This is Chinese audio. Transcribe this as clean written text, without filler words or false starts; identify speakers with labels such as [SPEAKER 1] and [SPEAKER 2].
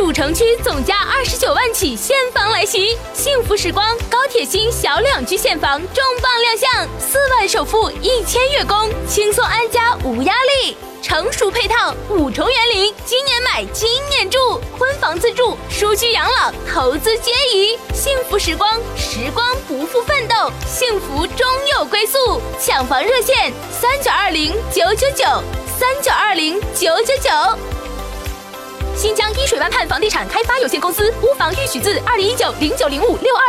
[SPEAKER 1] 古城区总价29万起现房来袭，幸福时光高铁新小两居现房重磅亮相，4万首付1000月供，轻松安家无压力。成熟配套5重园林，今年买今年住，婚房自住，舒居养老，投资皆宜。幸福时光，时光不负奋斗，幸福终有归宿。抢房热线3920-999，3920-999。新疆伊水湾畔房地产开发有限公司，屋房预取自2019-0905-62。